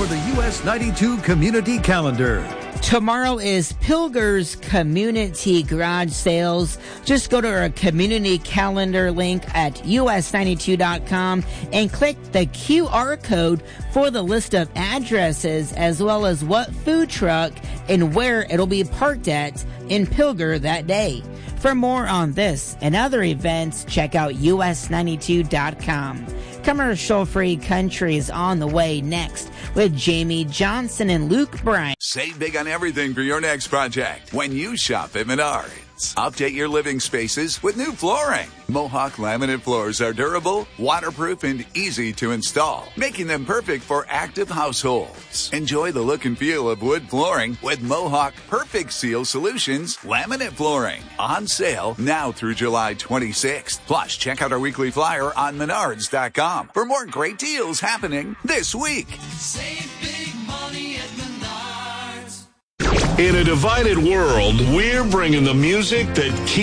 for the US 92 Community Calendar. Tomorrow is Pilger's Community Garage Sales. Just go to our community calendar link at us92.com and click the QR code for the list of addresses as well as what food truck and where it'll be parked at in Pilger that day. For more on this and other events, check out us92.com. Commercial-free country is on the way next with Jamie Johnson and Luke Bryan. Save big on everything for your next project when you shop at Menards. Update your living spaces with new flooring. Mohawk laminate floors are durable, waterproof, and easy to install, making them perfect for active households. Enjoy the look and feel of wood flooring with Mohawk Perfect Seal Solutions laminate flooring. On sale now through July 26th. Plus, check out our weekly flyer on Menards.com for more great deals happening this week. Save big money at Menards. In a divided world, we're bringing the music that keeps